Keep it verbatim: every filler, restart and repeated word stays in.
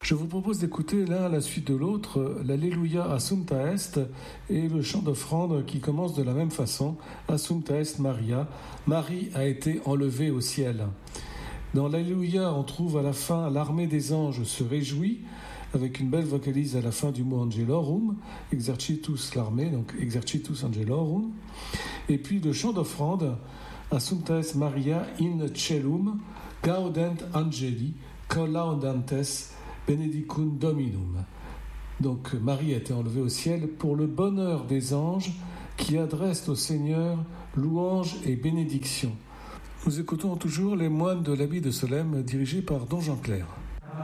Je vous propose d'écouter l'un à la suite de l'autre l'Alléluia Assumpta Est et le chant d'offrande qui commence de la même façon. Assumpta Est Maria, Marie a été enlevée au ciel. Dans l'Alléluia, on trouve à la fin l'armée des anges se réjouit, avec une belle vocalise à la fin du mot Angelorum, Exercitus l'armée, donc Exercitus Angelorum. Et puis le chant d'offrande, Assumpta Est Maria in Celum, Gaudent Angeli, Collaudantes Benedicum Dominum. Donc Marie a été enlevée au ciel pour le bonheur des anges qui adressent au Seigneur louanges et bénédictions. Nous écoutons toujours les moines de l'Abbey de Solesmes dirigés par Don Jean Clair.